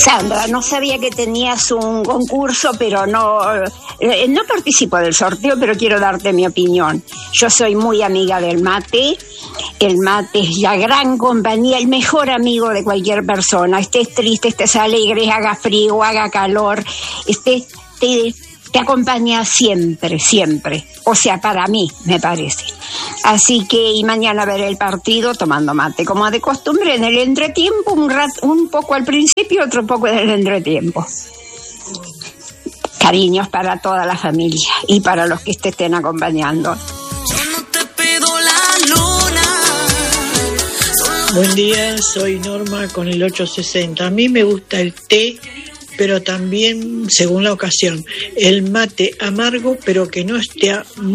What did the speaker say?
Sandra, no sabía que tenías un concurso, pero no participo del sorteo, pero quiero darte mi opinión. Yo soy muy amiga del mate. El mate es la gran compañía, el mejor amigo de cualquier persona. Estés triste, estés alegre, haga frío, haga calor, te acompaña siempre, siempre. O sea, para mí, me parece. Así que, y mañana veré el partido tomando mate, como de costumbre, en el entretiempo, un poco al principio, otro poco en el entretiempo. Cariños para toda la familia y para los que te estén acompañando. Buen día, soy Norma con el 860. A mí me gusta el té, pero también, según la ocasión, el mate amargo, pero que no esté